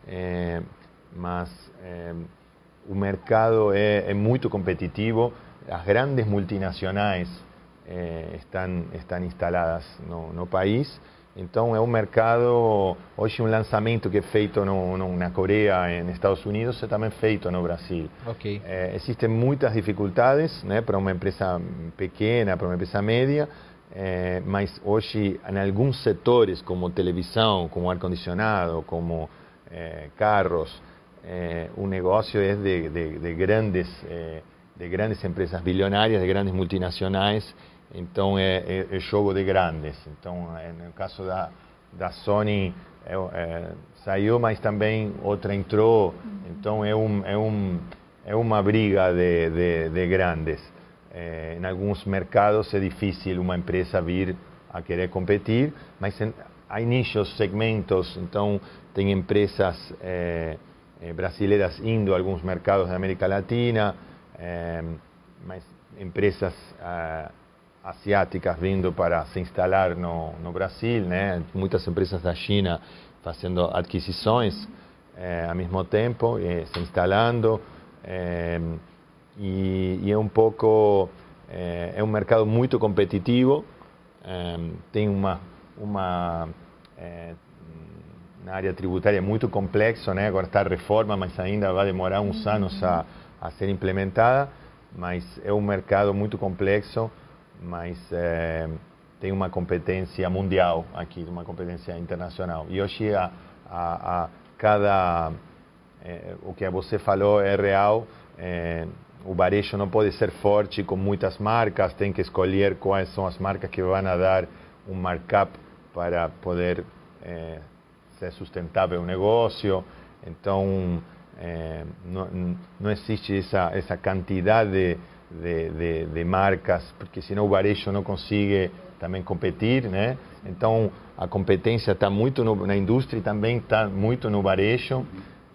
mas o mercado é muito competitivo. As grandes multinacionais estão instaladas no país. Então é um mercado, hoje um lançamento que é feito na Coreia, nos Estados Unidos, é também feito no Brasil. Okay. Existem muitas dificuldades, né, para uma empresa pequena, para uma empresa média, mas hoje em alguns setores, como televisão, como ar-condicionado, como carros, o negócio é de grandes empresas bilionárias, de grandes multinacionais. Então é jogo de grandes. Então, no caso da Sony, saiu, mas também outra entrou. Então é uma briga de grandes. Em alguns mercados é difícil uma empresa vir a querer competir, mas há nichos, segmentos. Então tem empresas brasileiras indo a alguns mercados da América Latina, mas empresas asiáticas vindo para se instalar no Brasil, né? Muitas empresas da China fazendo aquisições ao mesmo tempo, se instalando, e é um pouco, é um mercado muito competitivo, tem uma na área tributária muito complexo, né? Agora está a reforma, mas ainda vai demorar uns anos a ser implementada, mas é um mercado muito complexo, mas tem uma competência mundial aqui, uma competência internacional. E hoje o que você falou é real. O varejo não pode ser forte com muitas marcas, tem que escolher quais são as marcas que vão dar um markup para poder ser sustentável o negócio. Então não existe essa quantidade de marcas, porque senão o varejo não consegue também competir, né? Então a competência está muito na indústria e também está muito no varejo,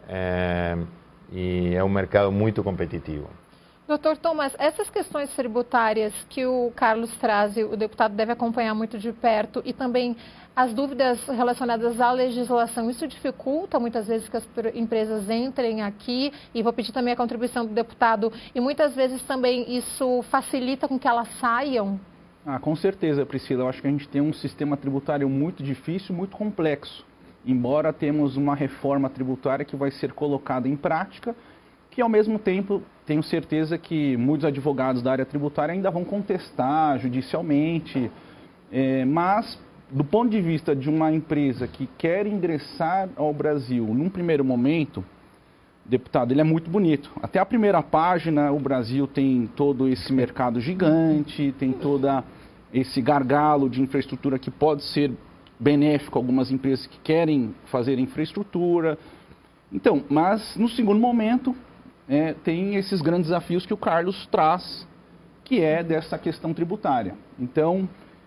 e é um mercado muito competitivo. Doutor Thomas, essas questões tributárias que o Carlos traz, o deputado deve acompanhar muito de perto, e também as dúvidas relacionadas à legislação, isso dificulta muitas vezes que as empresas entrem aqui, e vou pedir também a contribuição do deputado, e muitas vezes também isso facilita com que elas saiam? Com certeza, Priscila. Eu acho que a gente tem um sistema tributário muito difícil, muito complexo, embora temos uma reforma tributária que vai ser colocada em prática, que ao mesmo tempo tenho certeza que muitos advogados da área tributária ainda vão contestar judicialmente, mas do ponto de vista de uma empresa que quer ingressar ao Brasil num primeiro momento, deputado, ele é muito bonito. Até a primeira página, o Brasil tem todo esse mercado gigante, tem todo esse gargalo de infraestrutura que pode ser benéfico a algumas empresas que querem fazer infraestrutura. Então, mas no segundo momento, tem esses grandes desafios que o Carlos traz, que é dessa questão tributária. Então,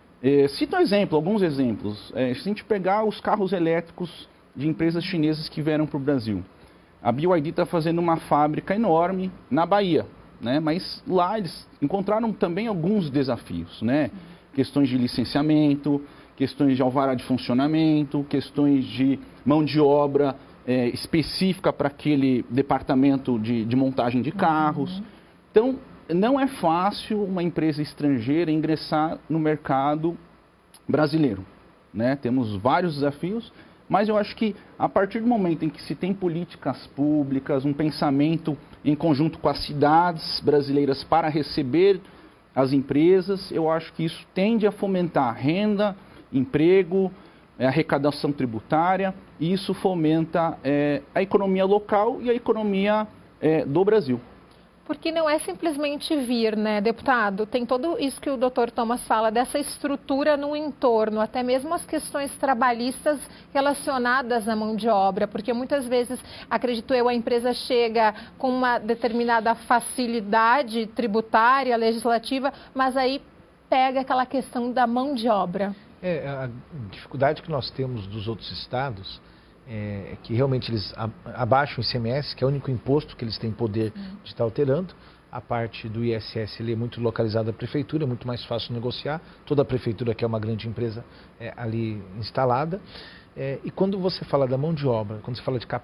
cito alguns exemplos. Se a gente pegar os carros elétricos de empresas chinesas que vieram para o Brasil, a BYD está fazendo uma fábrica enorme na Bahia, né? Mas lá eles encontraram também alguns desafios, né? Questões de licenciamento, questões de alvará de funcionamento, questões de mão de obra específica para aquele departamento de montagem de carros. Então, não é fácil uma empresa estrangeira ingressar no mercado brasileiro, né? Temos vários desafios, mas eu acho que a partir do momento em que se tem políticas públicas, um pensamento em conjunto com as cidades brasileiras para receber as empresas, eu acho que isso tende a fomentar renda, emprego, arrecadação tributária, e isso fomenta a economia local e a economia do Brasil. Porque não é simplesmente vir, né, deputado? Tem tudo isso que o doutor Thomas fala, dessa estrutura no entorno, até mesmo as questões trabalhistas relacionadas à mão de obra, porque muitas vezes, acredito eu, a empresa chega com uma determinada facilidade tributária, legislativa, mas aí pega aquela questão da mão de obra. A dificuldade que nós temos dos outros estados é que realmente eles abaixam o ICMS, que é o único imposto que eles têm poder de estar alterando. A parte do ISS ele é muito localizada à prefeitura, é muito mais fácil negociar. Toda a prefeitura que é uma grande empresa ali instalada. E quando você fala da mão de obra, quando você fala de